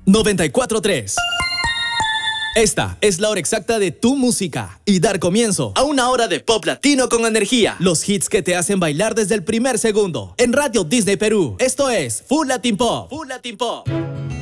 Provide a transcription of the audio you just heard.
94.3. Esta es la hora exacta de tu música y dar comienzo a una hora de pop latino con energía. Los hits que te hacen bailar desde el primer segundo. En Radio Disney Perú, esto es Full Latin Pop. Full Latin Pop.